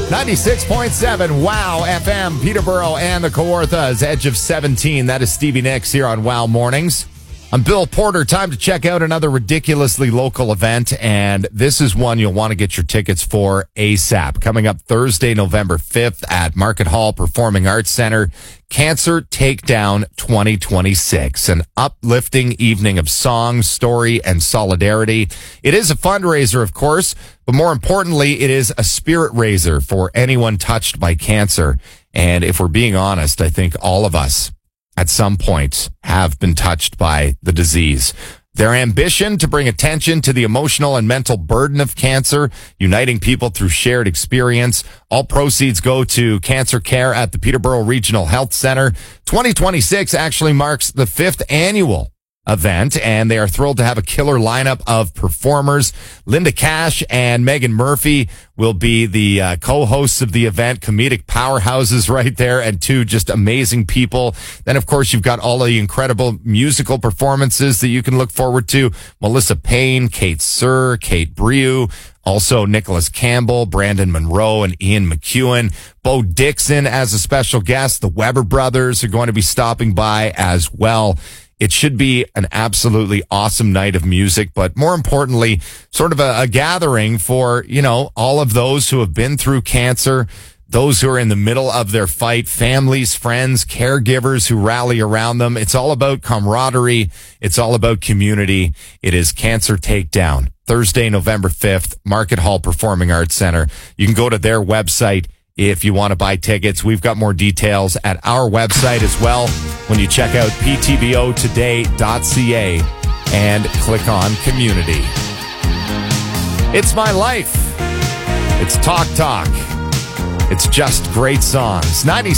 96.7 Wow FM, Peterborough and the Kawarthas, Edge of 17. That is Stevie Nicks here on Wow Mornings. I'm Bill Porter. Time to check out another ridiculously local event, and this is one you'll want to get your tickets for ASAP. Coming up Thursday, November 5th at Market Hall Performing Arts Center, Cancer Takedown 2026, an uplifting evening of song, story, and solidarity. It is a fundraiser, of course, but more importantly, it is a spirit raiser for anyone touched by cancer. And if we're being honest, I think all of us at some point have been touched by the disease. Their ambition to bring attention to the emotional and mental burden of cancer, uniting people through shared experience. All proceeds go to cancer care at the Peterborough Regional Health Center. 2026 actually marks the 5th annual event, and they are thrilled to have a killer lineup of performers. Linda Cash and Megan Murphy will be the co-hosts of the event, comedic powerhouses right there, and two just amazing people. Then, of course, you've got all of the incredible musical performances that you can look forward to. Melissa Payne, Kate Sir, Kate Brieux, also Nicholas Campbell, Brandon Monroe, and Ian McEwen. Bo Dixon as a special guest. The Weber brothers are going to be stopping by as well. It should be an absolutely awesome night of music, but more importantly, sort of a gathering for, you know, all of those who have been through cancer, those who are in the middle of their fight, families, friends, caregivers who rally around them. It's all about camaraderie. It's all about community. It is Cancer Takedown, Thursday, November 5th, Market Hall Performing Arts Center. You can go to their website if you want to buy tickets. We've got more details at our website as well when you check out ptbotoday.ca and click on community. It's my life. It's Talk. It's just great songs. 96.